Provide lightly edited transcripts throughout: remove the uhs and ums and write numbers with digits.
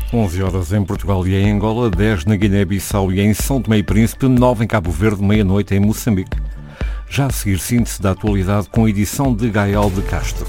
11 horas em Portugal e em Angola, 10 na Guiné-Bissau e em São Tomé e Príncipe, 9 em Cabo Verde, meia-noite em Moçambique. Já a seguir, síntese da atualidade com a edição de Gael de Castro.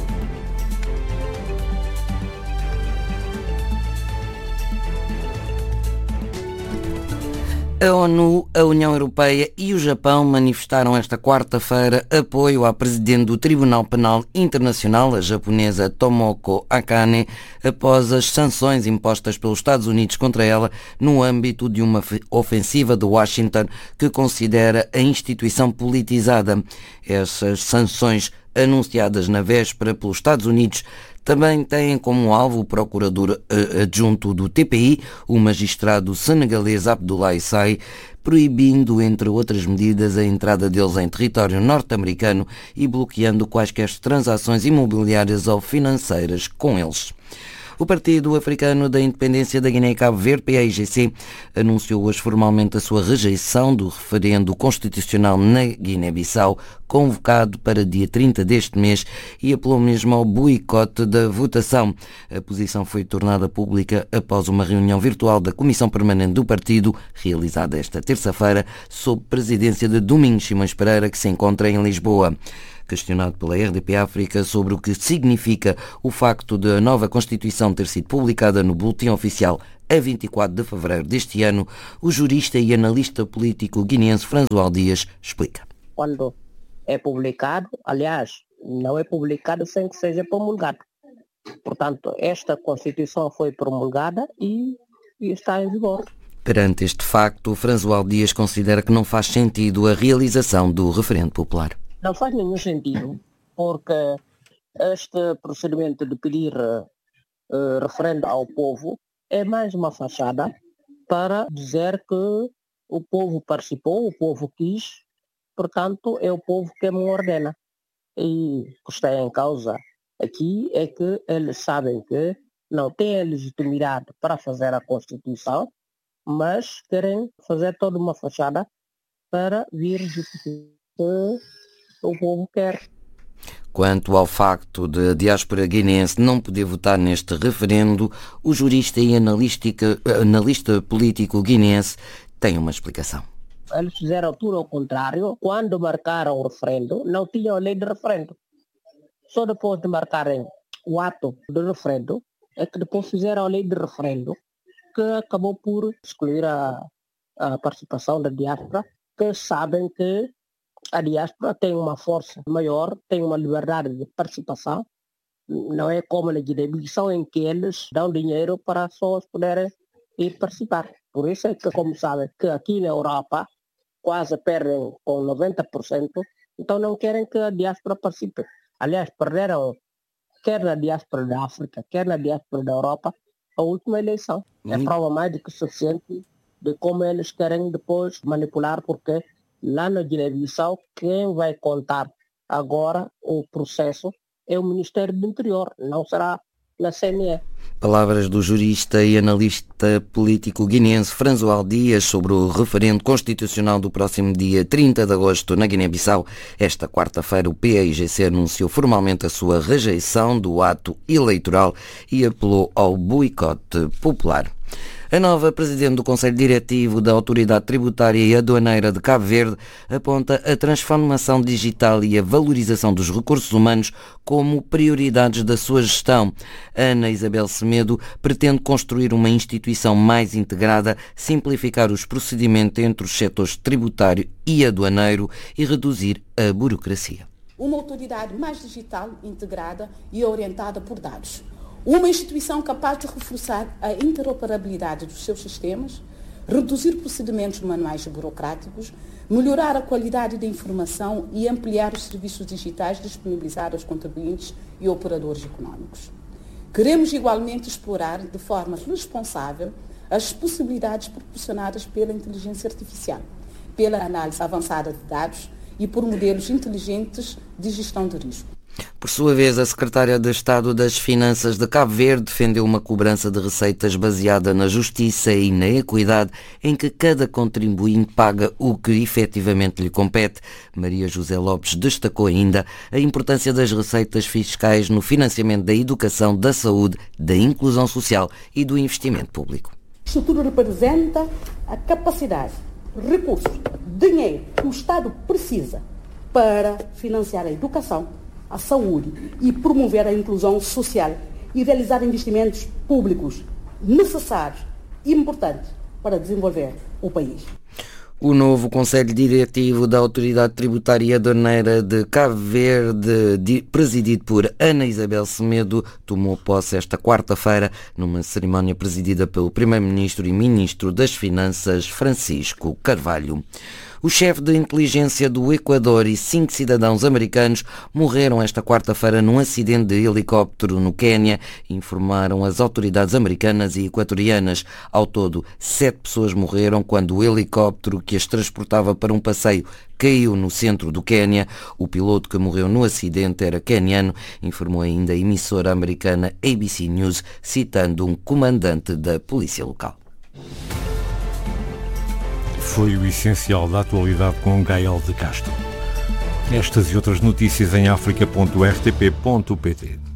A ONU, a União Europeia e o Japão manifestaram esta quarta-feira apoio à presidente do Tribunal Penal Internacional, a japonesa Tomoko Akane, após as sanções impostas pelos Estados Unidos contra ela no âmbito de uma ofensiva de Washington que considera a instituição politizada. Essas sanções anunciadas na véspera pelos Estados Unidos também têm como alvo o procurador adjunto do TPI, o magistrado senegalês Abdoulaye Say, proibindo, entre outras medidas, a entrada deles em território norte-americano e bloqueando quaisquer transações imobiliárias ou financeiras com eles. O Partido Africano da Independência da Guiné e Cabo Verde, PAIGC, anunciou hoje formalmente a sua rejeição do referendo constitucional na Guiné-Bissau, convocado para dia 30 deste mês, e apelou mesmo ao boicote da votação. A posição foi tornada pública após uma reunião virtual da Comissão Permanente do Partido, realizada esta terça-feira, sob presidência de Domingos Simões Pereira, que se encontra em Lisboa. Questionado pela RDP África sobre o que significa o facto de a nova Constituição ter sido publicada no Boletim Oficial a 24 de fevereiro deste ano, o jurista e analista político guineense François Dias explica. Quando é publicado, aliás, não é publicado sem que seja promulgado. Portanto, esta Constituição foi promulgada e está em vigor. Perante este facto, François Dias considera que não faz sentido a realização do referendo popular. Não faz nenhum sentido, porque este procedimento de pedir referendo ao povo é mais uma fachada para dizer que o povo participou, o povo quis, portanto é o povo que me ordena. E o que está em causa aqui é que eles sabem que não têm a legitimidade para fazer a Constituição, mas querem fazer toda uma fachada para vir justificar o povo quer. Quanto ao facto de a diáspora guineense não poder votar neste referendo, o jurista e analista político guineense tem uma explicação. Eles fizeram tudo ao contrário. Quando marcaram o referendo, não tinham a lei de referendo. Só depois de marcarem o ato do referendo, é que depois fizeram a lei de referendo, que acabou por excluir a participação da diáspora, que sabem que a diáspora tem uma força maior, tem uma liberdade de participação. Não é como na Guiné-Bissau, em que eles dão dinheiro para as pessoas poderem ir participar. Por isso é que, como sabem, que aqui na Europa quase perdem com 90%, então não querem que a diáspora participe. Aliás, perderam quer na diáspora da África, quer na diáspora da Europa, a última eleição. É prova mais do que suficiente de como eles querem depois manipular, porque lá na Guiné-Bissau, quem vai contar agora o processo é o Ministério do Interior, não será na CNE. Palavras do jurista e analista político guineense François Dias sobre o referendo constitucional do próximo dia 30 de agosto na Guiné-Bissau. Esta quarta-feira o PAIGC anunciou formalmente a sua rejeição do ato eleitoral e apelou ao boicote popular. A nova presidente do Conselho Diretivo da Autoridade Tributária e Aduaneira de Cabo Verde aponta a transformação digital e a valorização dos recursos humanos como prioridades da sua gestão. Ana Isabel Semedo pretende construir uma instituição mais integrada, simplificar os procedimentos entre os setores tributário e aduaneiro e reduzir a burocracia. Uma autoridade mais digital, integrada e orientada por dados. Uma instituição capaz de reforçar a interoperabilidade dos seus sistemas, reduzir procedimentos manuais e burocráticos, melhorar a qualidade da informação e ampliar os serviços digitais disponibilizados aos contribuintes e operadores econômicos. Queremos igualmente explorar de forma responsável as possibilidades proporcionadas pela inteligência artificial, pela análise avançada de dados e por modelos inteligentes de gestão de risco. Por sua vez, a secretária de Estado das Finanças de Cabo Verde defendeu uma cobrança de receitas baseada na justiça e na equidade, em que cada contribuinte paga o que efetivamente lhe compete. Maria José Lopes destacou ainda a importância das receitas fiscais no financiamento da educação, da saúde, da inclusão social e do investimento público. Isto tudo representa a capacidade, recursos, dinheiro que o Estado precisa para financiar a educação, a saúde e promover a inclusão social e realizar investimentos públicos necessários e importantes para desenvolver o país. O novo Conselho Diretivo da Autoridade Tributária e Aduaneira de Cabo Verde, presidido por Ana Isabel Semedo, tomou posse esta quarta-feira numa cerimónia presidida pelo Primeiro-Ministro e Ministro das Finanças, Francisco Carvalho. O chefe de inteligência do Equador e 5 cidadãos americanos morreram esta quarta-feira num acidente de helicóptero no Quénia, informaram as autoridades americanas e equatorianas. Ao todo, 7 pessoas morreram quando o helicóptero que as transportava para um passeio caiu no centro do Quénia. O piloto que morreu no acidente era queniano, informou ainda a emissora americana ABC News, citando um comandante da polícia local. Foi o essencial da atualidade com Gael de Castro. Estas e outras notícias em africa.rtp.pt.